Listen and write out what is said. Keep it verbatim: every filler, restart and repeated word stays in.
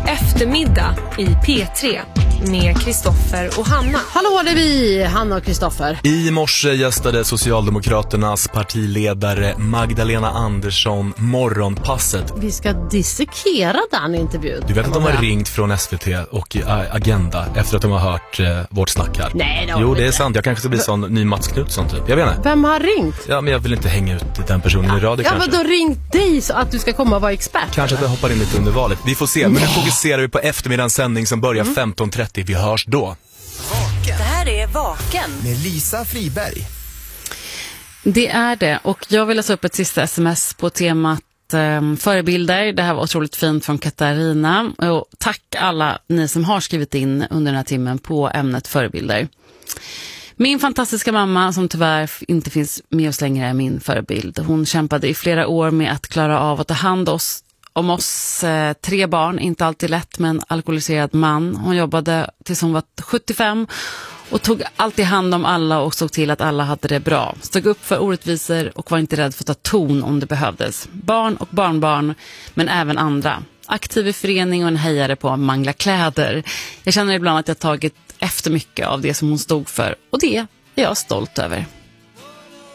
Eftermiddag i P tre med Kristoffer och Hanna. Hallå, det är vi, Hanna och Kristoffer. I morse gästade Socialdemokraternas partiledare Magdalena Andersson morgonpasset. Vi ska dissekera den intervjun. Du vet att de har ringt från S V T och Agenda efter att de har hört eh, vårt snack här. Nej, Jo, det är sant. Jag kanske ska bli sån ny Mats Knutsson typ. Jag vet inte. Vem har ringt? Ja, men jag vill inte hänga ut den personen ja. i radio ja, kanske. Ja, men då ringt dig så att du ska komma och vara expert. Kanske att jag hoppar in lite under valet. Vi får se. Men nu fokuserar vi på eftermiddagens sändning som börjar mm. femton trettio. Vi hörs då. Vaken. Det här är Vaken med Lisa Friberg. Det är det, och jag vill läsa upp ett sista sms på temat eh, förebilder. Det här var otroligt fint från Katarina, och tack alla ni som har skrivit in under den här timmen på ämnet förebilder. Min fantastiska mamma, som tyvärr inte finns med oss längre, är min förebild. Hon kämpade i flera år med att klara av att ta hand oss om oss eh, tre barn, inte alltid lätt, med en alkoholiserad man. Hon jobbade tills hon var sjuttiofem och tog alltid hand om alla och såg till att alla hade det bra. Stod upp för orättvisor och var inte rädd för att ta ton om det behövdes. Barn och barnbarn, men även andra. Aktiv i förening och en hejare på att mangla kläder. Jag känner ibland att jag tagit efter mycket av det som hon stod för, och det är jag stolt över.